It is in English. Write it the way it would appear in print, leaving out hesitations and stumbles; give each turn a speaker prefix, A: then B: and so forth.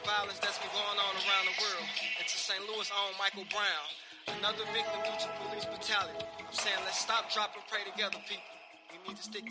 A: violence that's been going on around the world. And to St. Louis' own Michael Brown, another victim due to police brutality. I'm saying let's stop, drop, and pray together, people. We need to stick